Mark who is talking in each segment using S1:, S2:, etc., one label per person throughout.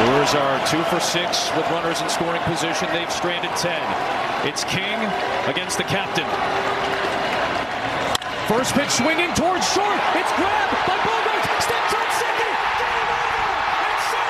S1: Brewers are 2 for 6 with runners in scoring position. They've stranded 10. It's King against the captain. First pitch swinging towards short. It's grabbed by Bogaerts. Steps on second. And San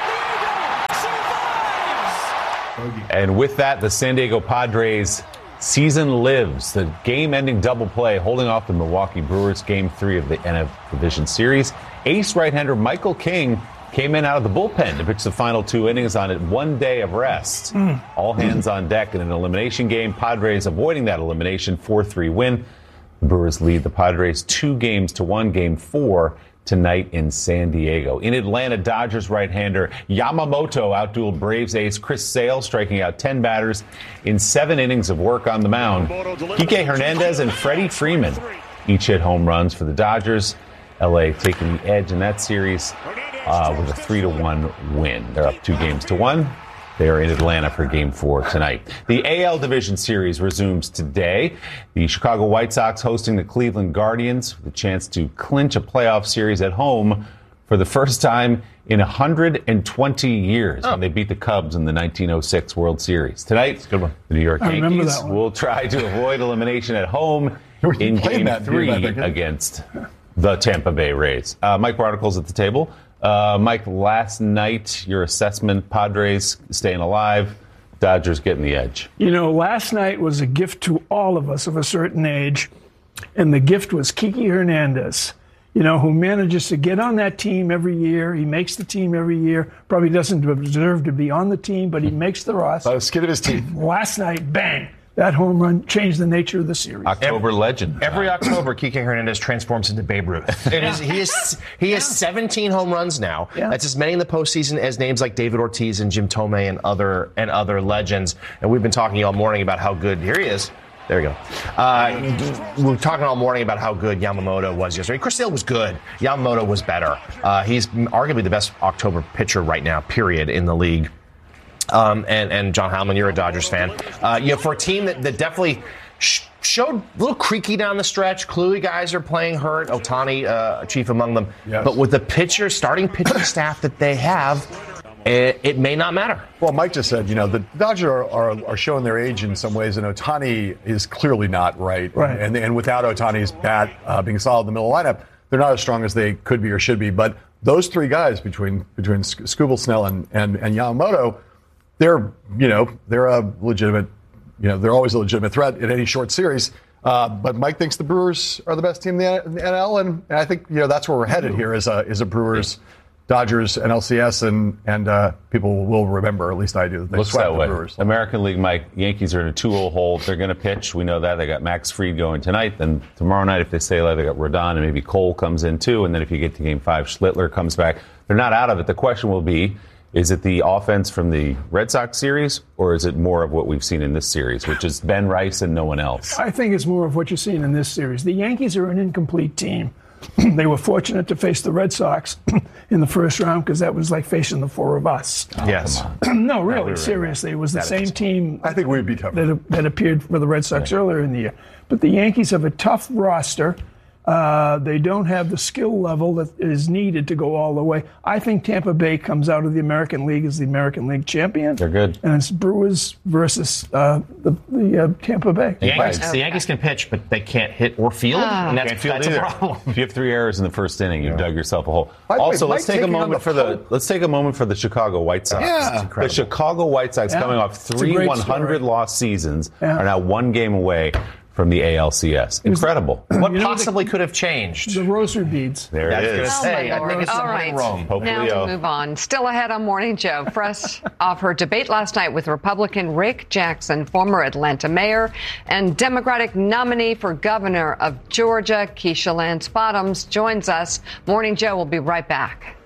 S1: Diego survives.
S2: And with that, the San Diego Padres season lives. The game-ending double play holding off the Milwaukee Brewers Game 3 of the NL Division Series. Ace right-hander Michael King came in out of the bullpen to pitch the final 2 innings on it 1 day of rest. All hands on deck in an elimination game. Padres avoiding that elimination, 4-3 win. The Brewers lead the Padres 2-1, Game 4 tonight in San Diego. In Atlanta, Dodgers right-hander Yamamoto outdueled Braves ace Chris Sale, striking out 10 batters in 7 innings of work on the mound. Kike Hernandez and Freddie Freeman each hit home runs for the Dodgers. LA taking the edge in that series with a 3-1 win. They're up 2-1. They are in Atlanta for Game 4 tonight. The AL Division Series resumes today. The Chicago White Sox hosting the Cleveland Guardians with a chance to clinch a playoff series at home for the first time in 120 years when they beat the Cubs in the 1906 World Series. Tonight, good one. The New York Yankees will try to avoid elimination at home in Game 3 against the Tampa Bay Rays. Mike Barnichel's at the table. Mike, last night, your assessment, Padres staying alive, Dodgers getting the edge.
S3: You know, last night was a gift to all of us of a certain age, and the gift was Kike Hernandez, you know, who manages to get on that team every year. He makes the team every year. Probably doesn't deserve to be on the team, but he makes the roster.
S4: By the skin of his teeth.
S3: Last night, bang. That home run changed the nature of the series.
S2: October legend.
S5: Every October, Kike Hernandez transforms into Babe Ruth. He has 17 home runs now. Yeah. That's as many in the postseason as names like David Ortiz and Jim Tomei and other legends. And we've been talking all morning about how good. Here he is. There we go. We're talking all morning about how good Yamamoto was yesterday. Chris Sale was good. Yamamoto was better. He's arguably the best October pitcher right now, period, in the league. And John Howman, you're a Dodgers fan. For a team that definitely showed a little creaky down the stretch. Clearly, guys are playing hurt. Ohtani, chief among them. Yes. But with the starting pitching staff that they have, it may not matter.
S4: Well, Mike just said, the Dodgers are showing their age in some ways, and Ohtani is clearly not right. And without Ohtani's bat being solid in the middle of the lineup, they're not as strong as they could be or should be. But those 3 guys between Skubal, Snell, and Yamamoto, they're a legitimate, they're always a legitimate threat in any short series. But Mike thinks the Brewers are the best team in the NL, and I think that's where we're headed here is a Brewers, Dodgers, NLCS, and people will remember, at least I do, that they swept the Brewers.
S2: American League, Mike, Yankees are in a 2-0 hole. They're going to pitch. We know that. They got Max Fried going tonight. Then tomorrow night, if they stay alive, they got Rodon, and maybe Cole comes in too. And then if you get to Game 5, Schlittler comes back. They're not out of it. The question will be, is it the offense from the Red Sox series, or is it more of what we've seen in this series, which is Ben Rice and no one else?
S3: I think it's more of what you're seeing in this series. The Yankees are an incomplete team. They were fortunate to face the Red Sox in the first round because that was like facing the 4 of us.
S5: Yes.
S3: No, really, seriously. It was the same team
S4: I think we'd be tougher.
S3: That appeared for the Red Sox earlier in the year. But the Yankees have a tough roster. They don't have the skill level that is needed to go all the way. I think Tampa Bay comes out of the American League as the American League champion.
S2: They're good.
S3: And it's Brewers versus the Tampa Bay.
S5: The Yankees can pitch, but they can't hit or field. And that's a problem.
S2: If you have 3 errors in the first inning, you've dug yourself a hole. Let's take a moment for the Chicago White Sox.
S4: Yeah.
S2: The Chicago White Sox coming off 3 100-loss seasons are now 1 game away from the ALCS. Incredible.
S5: What possibly could have changed?
S3: The rosary beads.
S2: There it is.
S5: I think it's
S6: all right.
S5: Rome.
S6: Now to move on. Still ahead on Morning Joe. Fresh off her debate last night with Republican Rick Jackson, former Atlanta mayor, and Democratic nominee for governor of Georgia, Keisha Lance Bottoms, joins us. Morning Joe will be right back.